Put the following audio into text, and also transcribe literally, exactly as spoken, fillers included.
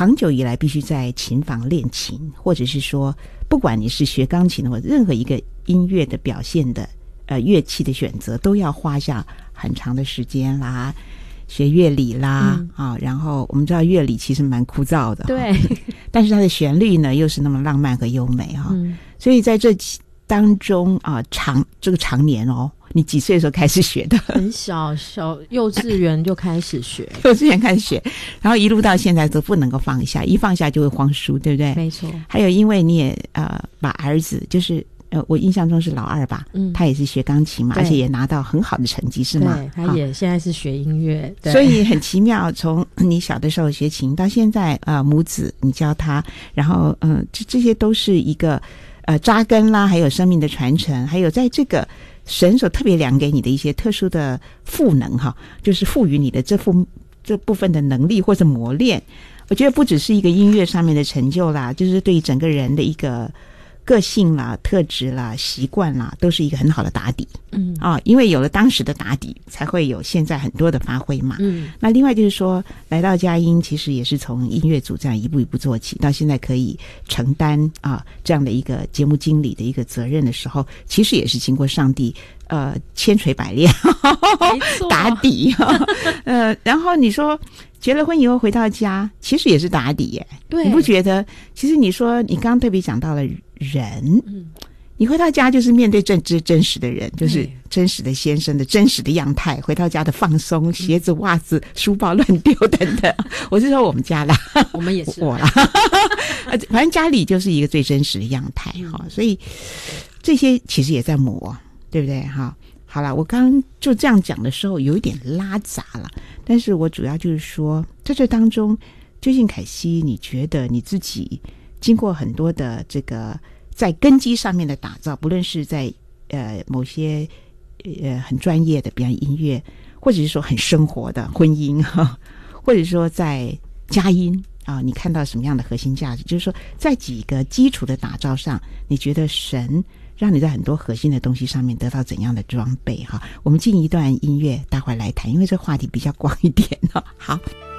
长久以来必须在琴房练琴，或者是说不管你是学钢琴或者任何一个音乐的表现的呃乐器的选择，都要花下很长的时间啦，学乐理啦、嗯啊、然后我们知道乐理其实蛮枯燥的， 对， 但是它的旋律呢又是那么浪漫和优美哈、 嗯， 所以在这当中啊，长这个长年哦，你几岁的时候开始学的？ 很小，小幼稚园就开始学， 幼稚园开始学，然后一路到现在都不能够放下，一放下就会慌输，对不对？ 没错。 还有因为你也呃把儿子就是呃我印象中是老二吧，嗯，他也是学钢琴嘛，而且也拿到很好的成绩，是吗？ 对，他也现在是学音乐，对， 所以很奇妙。从你小的时候学琴到现在，呃，母子你教他，然后嗯、呃，这这些都是一个。呃，扎根啦，还有生命的传承，还有在这个神所特别量给你的一些特殊的赋能哈，就是赋予你的这副这部分的能力或者磨练，我觉得不只是一个音乐上面的成就啦，就是对于整个人的一个个性啦、特质啦、习惯啦，都是一个很好的打底。嗯啊，因为有了当时的打底，才会有现在很多的发挥嘛。嗯，那另外就是说，来到佳音，其实也是从音乐组这样一步一步做起，到现在可以承担啊这样的一个节目经理的一个责任的时候，其实也是经过上帝呃千锤百炼打底哈。呃，然后你说结了婚以后回到家，其实也是打底耶。对，你不觉得？其实你说你刚刚特别讲到了人，嗯，你回到家就是面对真真真实的人，就是真实的先生的真实的样态。回到家的放松，鞋子、袜子、书包乱丢等等。我是说我们家啦， 我们也是我啦，反正家里就是一个最真实的样态哈、嗯。所以这些其实也在磨，对不对哈？好了，我刚刚就这样讲的时候有一点拉杂了，但是我主要就是说，在这当中，究竟凯西，你觉得你自己经过很多的这个在根基上面的打造，不论是在呃某些呃很专业的，比方音乐，或者是说很生活的婚姻哈，或者说在佳音啊，你看到什么样的核心价值？就是说，在几个基础的打造上，你觉得神让你在很多核心的东西上面得到怎样的装备哈？我们进一段音乐，待会儿来谈，因为这话题比较广一点哈。好。